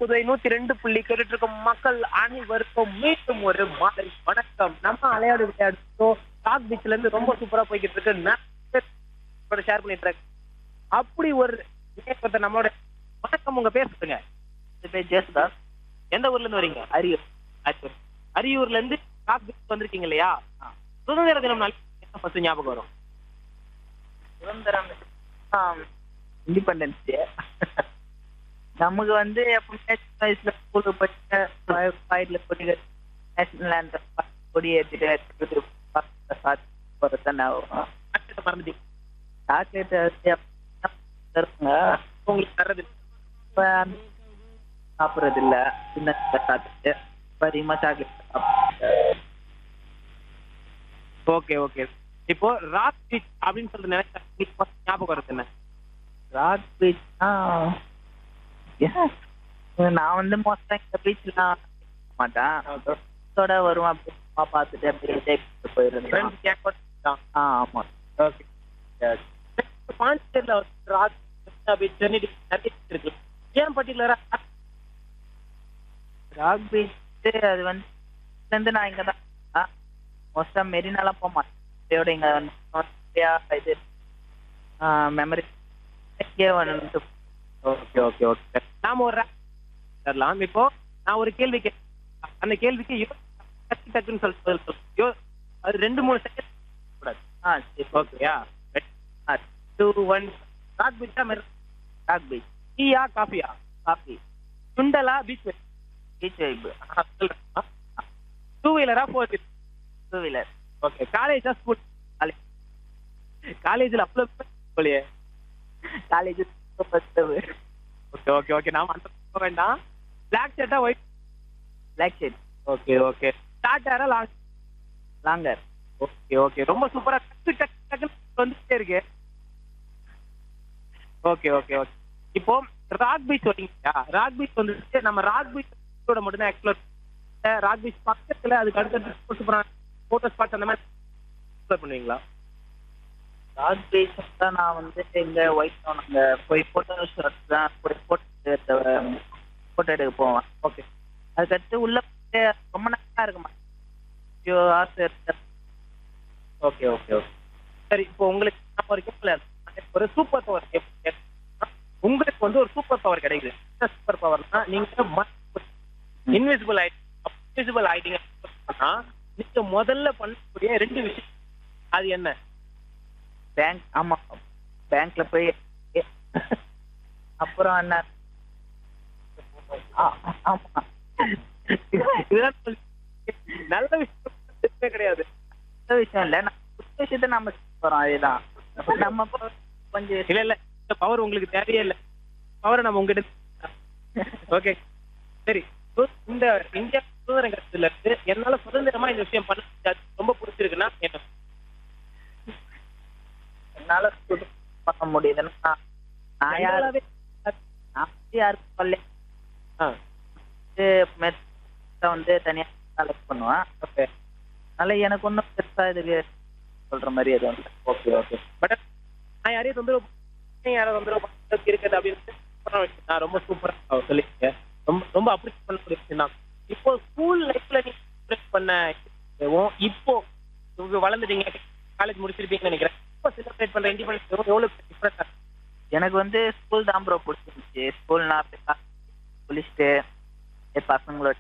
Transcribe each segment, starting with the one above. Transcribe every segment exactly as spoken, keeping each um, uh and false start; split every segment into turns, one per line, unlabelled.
புதுவை நூத்தி ரெண்டு புள்ளி கேட்டுட்டு இருக்கும் மக்கள் அனைவருக்கும் மீண்டும் ஒரு மாலை வணக்கம். நம்ம அலையாடு விளையாடு டாக் பீச்ல இருந்து ரொம்ப சூப்பரா போய்கிட்டு இருக்கு. நான் ஷேர் பண்ணிட்டு இருக்கேன். அப்படி ஒரு இயக்கத்தை நம்மளோட வணக்கம். உங்க பேர் சொல்லுங்க.
பேர் ஜேசுதாஸ்.
எந்த ஊர்ல இருந்து வரீங்க?
அரியூர்.
அரியூர். அரியூர்ல இருந்து டாக் பீச் வந்திருக்கீங்க இல்லையா? சுதந்திர தினம் நாள் என்ன ஃபர்ஸ்ட் ஞாபகம் வரும்?
சுதந்திரம் இண்டிபெண்டன்ஸ் டே. நமக்கு வந்து எப்பவுமே சின்ன வயசுல ஸ்கூலுக்கு படிச்ச பாயிட்ல கொடி நேஷனல் ஆந்தம் கொடி ஏற்றிட்டு போறதுதான் ஞாபகம்.
மறந்துட்டீங்க?
சாக்லேட் தருவாங்க,
உங்களுக்கு தர்றது
இப்ப சாப்பிடுறது இல்ல. சின்ன சாப்பிட்டு இப்ப அதிகமா சாக்லேட் சாப்பிட்டு.
Okay okay. இப்போ ராக் பீச் அப்படின்னு சொல்லிட்டு நினைச்சா ஞாபகம் வருது என்ன?
ராக் பீச்னா நான் வந்து மோஸ்டா இந்த பீச்லாம் மாட்டேன். அதோட வருவேன், அப்படி பார்த்துட்டு அப்படியே போயிருந்தேன். ஆ ஆமா.
ஓகே. பாண்டிச்சேரியில ராக் பீச் நிறைய இருக்கு. ஏன் பர்டிகுலரா
ராக் பீச்? அது வந்து இருந்து நான் இங்க தான் மோஸ்டா மெரினாலாம் போக மாட்டேன். இதோட இங்க இது மெமரி வந்து.
Okay okay okay. நாம ஒரு தரலாம். இப்போ நான் ஒரு கேள்வி கேட்க, அந்த கேள்விக்கு டக்குன்னு சொல்லிட்டு அது ரெண்டு மூணு செகண்ட் கூடாது.
ஆ சரி.
ஓகேயா? Two one. ராக் பீச்சா மெரி
ராக் பீச்.
டீயா காஃபியா?
Coffee.
சுண்டலா beach vibe?
Beach vibe.
Two வீலரா four wheeler?
Two wheeler.
Okay. காலேஜா ஸ்கூல்? காலேஜ். காலேஜ்ல apply போலியே.
College.
Okay okay okay. நாம அந்த போக வேண்டாம். Black ஷர்ட்டா white?
Black shirt.
Okay okay. Short Hera long?
Longer.
Okay okay. ரொம்ப சூப்பரா டக்கு டக்கு டக்குன்னு வந்துட்டே இருக்கு. Okay okay okay. இப்போ ராக் பீச் வரீங்களா? ராக் பீச் வந்துட்டு நம்ம ராக் பீச்சோட மட்டும் தான் எக்ஸ்ப்ளோர். ராக் பீச் பக்கத்துல அதுக்கு அடுத்த சூப்பரான போட்டோ ஸ்பாட் அந்த மாதிரி எக்ஸ்ப்ளோர் பண்ணுவீங்களா?
ராக் பீச் தான் நான் வந்து இங்க ஒயிட் டவுன் அங்க போய் போட்டோ ஷாட் தான் போய் போட்டோ போட்டோ எடுக்க போவேன்.
ஓகே.
அதுக்கடுத்து உள்ள ரொம்ப நல்லா இருக்குமா ஆசை.
Okay okay okay. சரி, இப்போ உங்களுக்கு நம்ம ஒரு கேள்வி, ஒரு சூப்பர் பவர் உங்களுக்கு வந்து ஒரு சூப்பர் பவர் கிடைக்குது. சூப்பர் பவர்னா நீங்க இன்விசிபிள் ஆயிட்டீங்க. இன்விசிபிள் ஆயிட்டீங்க நீங்க முதல்ல பண்ணக்கூடிய ரெண்டு விஷயம் அது என்ன?
பேங்க். ஆமா, பேங்க்ல போய் அப்புறம் என்ன? ஆமா,
இதெல்லாம் நல்ல விஷயம் கிடையாது.
நல்ல விஷயம் இல்ல, புது விஷயத்த நம்ம போறோம். அதுதான் நம்ம கொஞ்சம்
இல்ல இல்ல இந்த பவர் உங்களுக்கு தேவையே இல்லை. பவரை நம்ம உங்ககிட்ட. ஓகே சரி. இந்த இந்தியா சுதந்திரத்துல இருந்து என்னால சுதந்திரமா இந்த விஷயம் பண்ண ரொம்ப பிடிச்சிருக்குன்னா என்ன?
என்னால பண்ண முடியுதுன்னா நான் யாராவே யாருக்கும் சொல்ல வந்து தனியா செலக்ட் பண்ணுவேன்.
ஓகே.
அதனால எனக்கு ஒன்றும் பெருசா இதுக்கு சொல்ற மாதிரி எதுவும் இல்லை.
Okay okay. பட் நான் யாரையும் தொந்தரவு யாரும் தொந்தரவு இருக்குது அப்படின்னு நான் ரொம்ப சூப்பரா சொல்லியிருக்கேன். ரொம்ப ரொம்ப அப்ரிஷியேட் பண்ணக்கூடிய விஷயம் தான். இப்போ ஸ்கூல் லைஃப்ல நீங்க பண்ண இப்போ வளர்ந்துட்டீங்க, காலேஜ் முடிச்சிருப்பீங்கன்னு நினைக்கிறேன். இப்போ செலிப்ரேட் பண்ற இண்டிபெண்டன்ஸ் எவ்வளவு டிஃபரன்ஸா?
எனக்கு வந்து ஸ்கூல் தான் ப்ரோ பிடிச்சிருந்துச்சு. ஸ்கூல்னா குளிச்சுட்டு பசங்களோட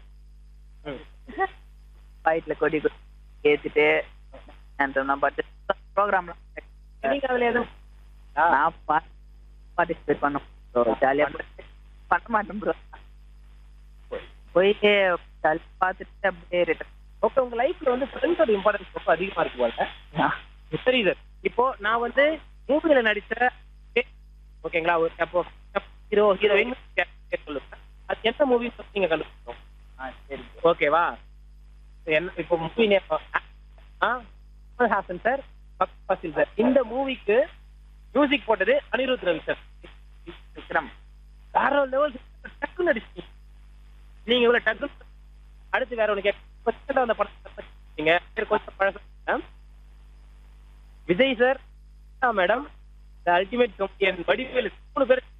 ஃபைட்ல கொடி ஏத்திட்டு பட் ப்ரோக்ராம்லாம்
நீங்க அதுல எதுவும்
நான் பார்ட்டிசிபேட் பண்ண ஜாலியா பண்ண மாட்டேன் ப்ரோ. போயிட்டு பார்த்துட்டு அப்படியே ரிட்டர்ன்.
ஓகே. உங்க லைஃப்ல வந்து ஃப்ரெண்ட்ஸோட இம்பார்ட்டன்ஸ் ரொம்ப அதிகமா இருக்கு போல. தெரியுது. இப்போ நான் வந்து மூவில நடிச்ச ஓகேங்களா, ஒரு அப்போ ஹீரோ ஹீரோயின் சொல்லுங்க, அது எந்த மூவி நீங்க கண்டுபிடிக்கணும்.
சரி
ஓகேவா? என்ன இப்போ movie Haasan sir, Basil sir. இந்த மூவிக்கு மியூசிக் போட்டது அனிருத் ரவி சார்.
விக்ரம்
வேற லெவல் டக்குன்னு நடிச்சீங்க நீங்க. இவ்வளவு டக்கு அடுத்து வேற ஒண்ணு கேட்க அந்த படம் கொஞ்சம் பழசம். Vijay sir, madam, ultimate company Vadivelu மூணு பேர்